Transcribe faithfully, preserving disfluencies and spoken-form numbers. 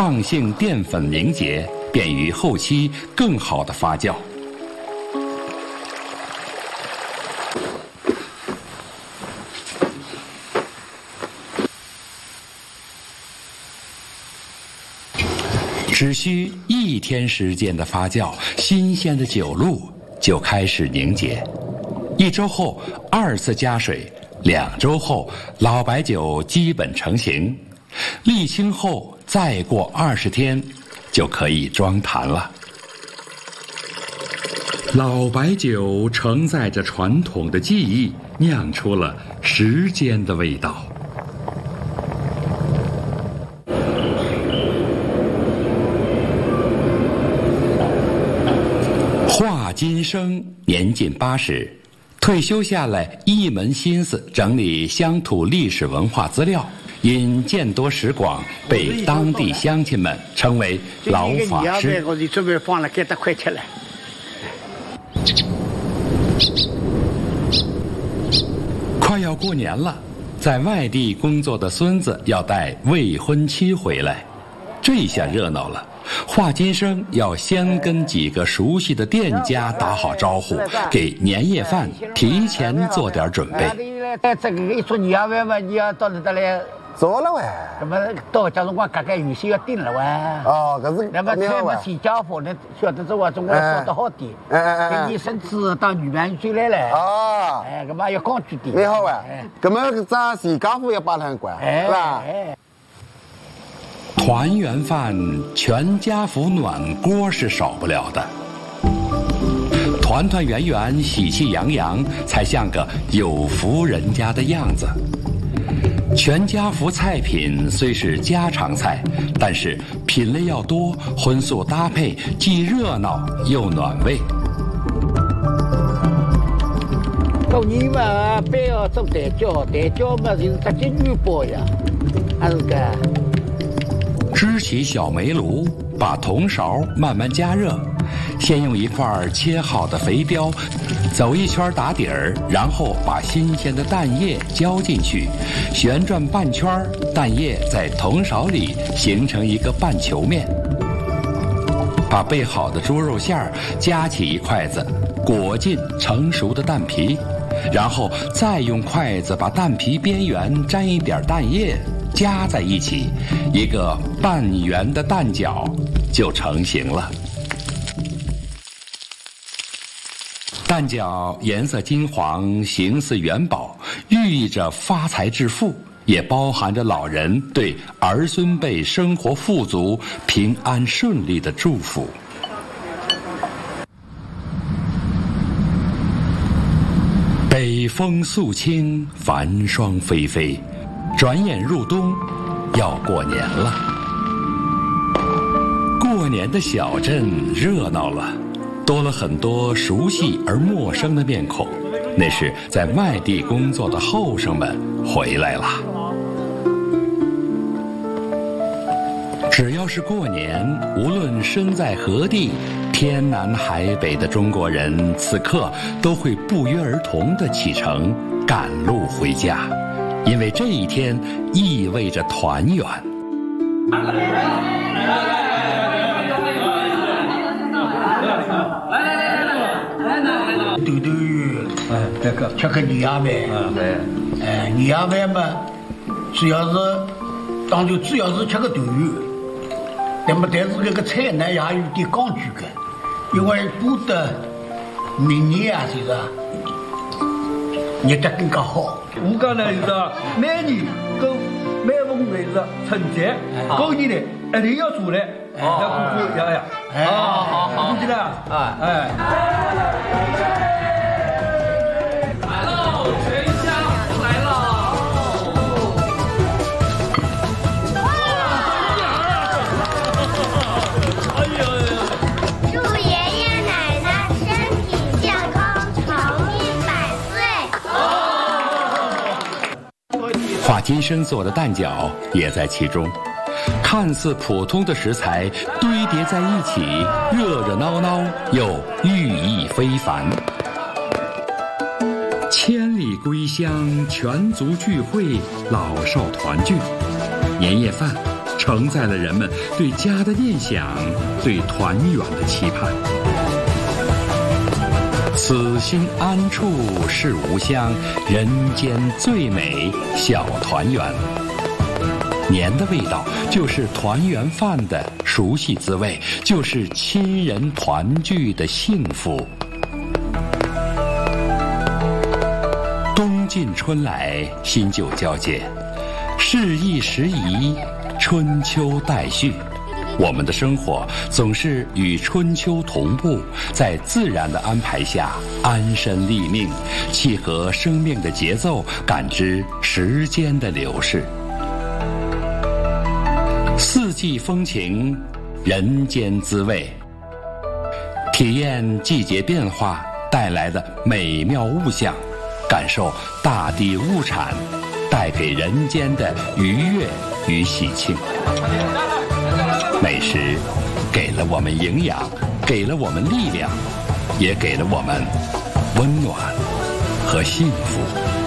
抗性淀粉凝结，便于后期更好的发酵。只需一天时间的发酵，新鲜的酒露就开始凝结。一周后二次加水，两周后老白酒基本成型，沥青后再过二十天就可以装坛了。老白酒承载着传统的技艺，酿出了时间的味道。华金生年近八十，退休下来一门心思整理乡土历史文化资料，因见多识广，被当地乡亲们称为老法师。 我就准备放了，给他快吃了。 快要过年了，在外地工作的孙子要带未婚妻回来，这下热闹了。华金生要先跟几个熟悉的店家打好招呼，给年夜饭提前做点准备。 这个一说你要问问，你要到那来做了喂。 那么到家辰光大概有些要定了喂。 哦，可是那么菜么起家伙呢，晓得这话中国说得好点。哎哎哎。你孙子到女伴追来了。哦。哎，搿么要讲究点。 你好喂。搿么咱徐家父要把他很管，是吧？哎。 团圆饭，全家福暖锅是少不了的。团团圆圆，喜气洋洋，才像个有福人家的样子。全家福菜品虽是家常菜，但是品类要多，荤素搭配，既热闹又暖胃。 过年嘛，别要做蛋饺，蛋饺嘛就是直接预包呀，还是个。 支起小煤炉，把铜勺慢慢加热，先用一块切好的肥膘走一圈打底儿，然后把新鲜的蛋液浇进去，旋转半圈，蛋液在铜勺里形成一个半球面。把备好的猪肉馅儿夹起一筷子，裹进成熟的蛋皮，然后再用筷子把蛋皮边缘沾一点蛋液加在一起，一个半圆的蛋饺就成型了。蛋饺颜色金黄，形似元宝，寓意着发财致富，也包含着老人对儿孙辈生活富足、平安顺利的祝福。北风肃清，繁霜霏霏，转眼入冬，要过年了。过年的小镇热闹了，多了很多熟悉而陌生的面孔，那是在外地工作的后生们回来了。只要是过年，无论身在何地，天南海北的中国人此刻都会不约而同地启程赶路回家，因为这一天意味着团圆。 豆豆鱼，哎，这个吃个年夜饭，嗯，对，哎，年夜饭嘛，主要是当就主要是吃个豆鱼，那么但是这个菜呢也有点讲究的，因为不得明年啊，就是日子更加好。 我讲呢就是每年跟每逢为是春节，过年呢一定要做来，要过过呀呀，哎，好好好，记得啊，哎。来喽，全家来喽！哎呦！ 祝爷爷奶奶身体健康，长命百岁。 华金生做的蛋饺也在其中，看似普通的食材堆叠在一起，热热闹闹又寓意非凡。千里归乡，全族聚会，老少团聚，年夜饭成承载了人们对家的念想，对团圆的期盼。此心安处是吾乡，人间最美小团圆。年的味道就是团圆饭的熟悉滋味，就是亲人团聚的幸福。冬尽春来，新旧交接，事易时移，春秋待续。我们的生活总是与春秋同步，在自然的安排下安身立命，契合生命的节奏，感知时间的流逝。四季风情，人间滋味，体验季节变化带来的美妙物象，感受大地物产带给人间的愉悦与喜庆。美食给了我们营养，给了我们力量，也给了我们温暖和幸福。